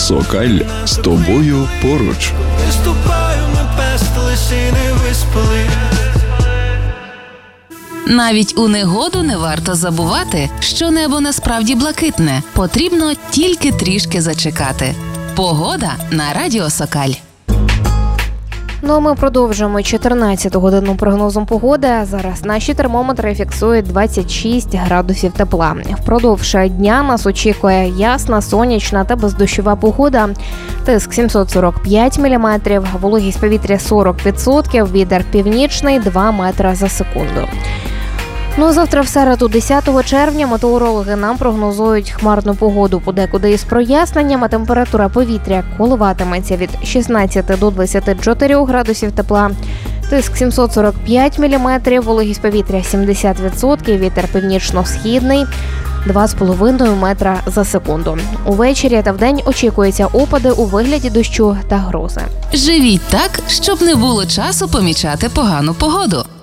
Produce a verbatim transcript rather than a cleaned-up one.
Сокаль з тобою поруч. Навіть у негоду не варто забувати, що небо насправді блакитне. Потрібно тільки трішки зачекати. Погода на радіо Сокаль. Ну а ми продовжуємо чотирнадцяту годину прогнозом погоди. Зараз наші термометри фіксують двадцять шість градусів тепла. Впродовж дня нас очікує ясна, сонячна та бездощова погода. Тиск сімсот сорок п'ять міліметрів, вологість повітря сорок відсотків, вітер північний два метри за секунду. Ну, завтра в середу, десятого червня, метеорологи нам прогнозують хмарну погоду подекуди із проясненням, а температура повітря коливатиметься від шістнадцяти до двадцяти чотирьох градусів тепла. Тиск сімсот сорок п'ять міліметрів, вологість повітря сімдесят відсотків, вітер північно-східний два з половиною метра за секунду. Увечері та вдень очікуються опади у вигляді дощу та грози. Живіть так, щоб не було часу помічати погану погоду.